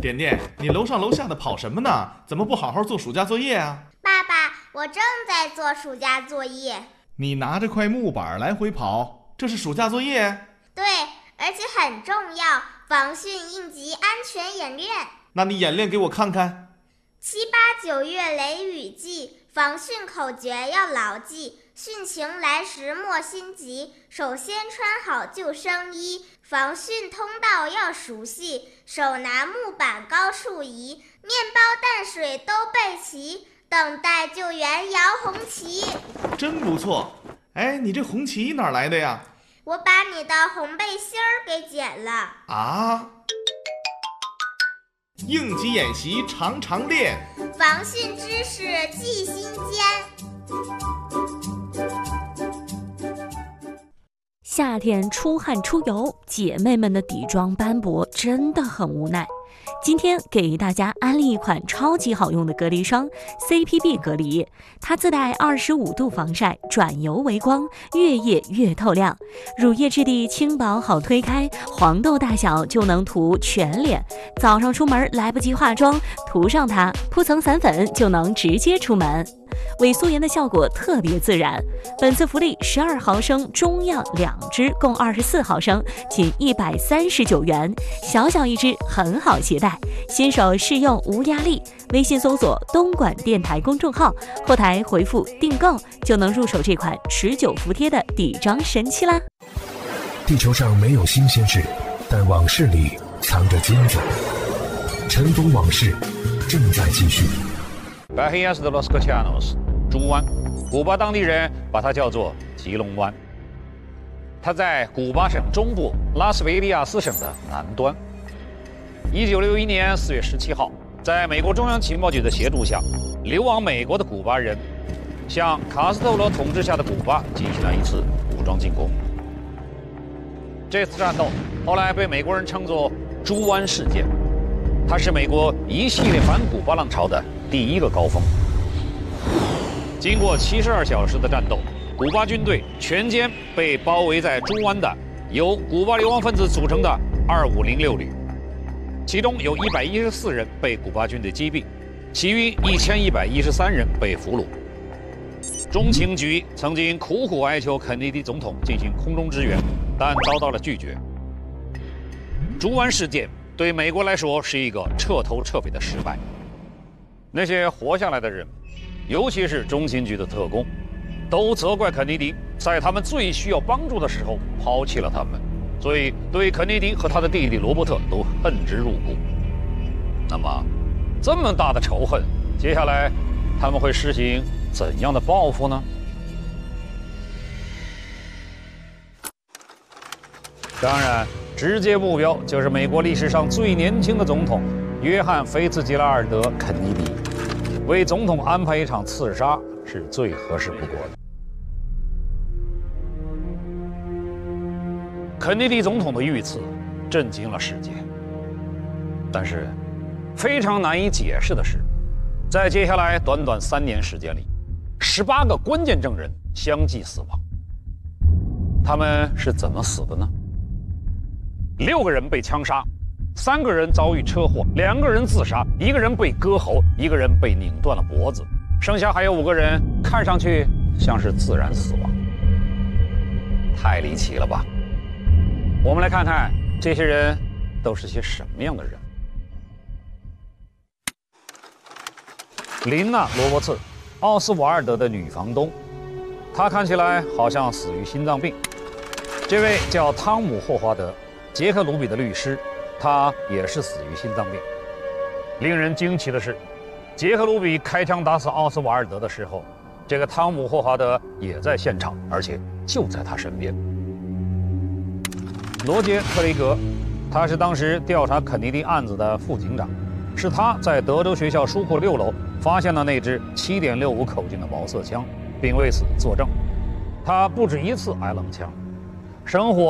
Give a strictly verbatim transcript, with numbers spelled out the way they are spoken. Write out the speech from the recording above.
点点，你楼上楼下的跑什么呢？怎么不好好做暑假作业啊？ 爸爸，我正在做暑假作业。 你拿着块木板来回跑，这是暑假作业？ 对，而且很重要，防汛应急安全演练。 那你演练给我看看。 七八九月雷雨季，防汛口诀要牢记。汛情来时莫心急，首先穿好救生衣。防汛通道要熟悉，手拿木板高处移。面包淡水都备齐，等待救援摇红旗。 真不错。哎，你这红旗哪来的呀？ 我把你的红背心儿给剪了。 啊？应急演习常常练， 防汛知识记心间。 夏天出汗出油，姐妹们的底妆斑驳，真的很无奈。今天给大家安利一款超级好用的隔离霜 C P B 隔离，它自带二十五度防晒，转油为光，越夜越透亮。乳液质地轻薄好推开，黄豆大小就能涂全脸。早上出门来不及化妆，涂上它，铺层散粉就能直接出门。伪素颜的效果特别自然。本次福利十二毫升中样两支，共二十四毫升，仅一百三十九元，小小一支，很好携带。新手试用无压力，微信搜索东莞电台公众号，后台回复订购就能入手这款持久服帖的底妆神器啦。 地球上没有新鲜事，但往事里藏着金子。尘封往事正在继续。 Bahías de los Cochianos， 猪湾，古巴当地人把它叫做吉隆湾。它在古巴省中部拉斯维加利斯省的南端。一九六一年四月十七号，在美国中央情报局的协助下，流亡美国的古巴人向卡斯特罗统治下的古巴进行了一次武装进攻。这次战斗后来被美国人称作猪湾事件，它是美国一系列反古巴浪潮的第一个高峰。经过七十二小时的战斗，古巴军队全歼被包围在猪湾的由古巴流亡分子组成的二五零六旅，其中有一百一十四人被古巴军队击毙，其余一千一百一十三人被俘虏。中情局曾经苦苦哀求肯尼迪总统进行空中支援，但遭到了拒绝。猪湾事件对美国来说是一个彻头彻尾的失败。那些活下来的人，尤其是中情局的特工，都责怪肯尼迪在他们最需要帮助的时候抛弃了他们，所以对肯尼迪和他的弟弟罗伯特都恨之入骨。那么，这么大的仇恨，接下来他们会实行怎样的报复呢？当然，直接目标就是美国历史上最年轻的总统约翰·菲茨杰拉尔德·肯尼迪。为总统安排一场刺杀是最合适不过的。肯尼迪总统的遇刺震惊了世界，但是非常难以解释的是，在接下来短短三年时间里，十八个关键证人相继死亡。他们是怎么死的呢？六个人被枪杀，三个人遭遇车祸，两个人自杀，一个人被割喉，一个人被拧断了脖子，剩下还有五个人看上去像是自然死亡。太离奇了吧？我们来看看这些人都是些什么样的人。琳娜·罗伯茨，奥斯瓦尔德的女房东，她看起来好像死于心脏病。这位叫汤姆·霍华德，杰克·卢比的律师，他也是死于心脏病。令人惊奇的是，杰克·卢比开枪打死奥斯瓦尔德的时候，这个汤姆·霍华德也在现场，而且就在他身边。罗杰·特雷格，他是当时调查肯尼迪案子的副警长，是他在德州学校书库六楼发现了那支 七点六五 口径的毛瑟枪，并为此作证。他不止一次挨冷枪，生活